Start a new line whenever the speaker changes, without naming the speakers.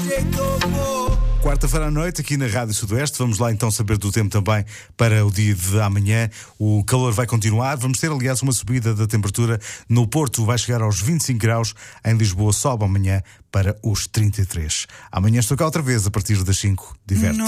Quarta-feira à noite, aqui na Rádio Sudoeste. Vamos lá então saber do tempo também para o dia de amanhã. O calor vai continuar. Vamos ter, aliás, uma subida da temperatura. No Porto vai chegar aos 25 graus. Em Lisboa sobe amanhã para os 33. Amanhã estou cá outra vez a partir das 5. Diverte-se.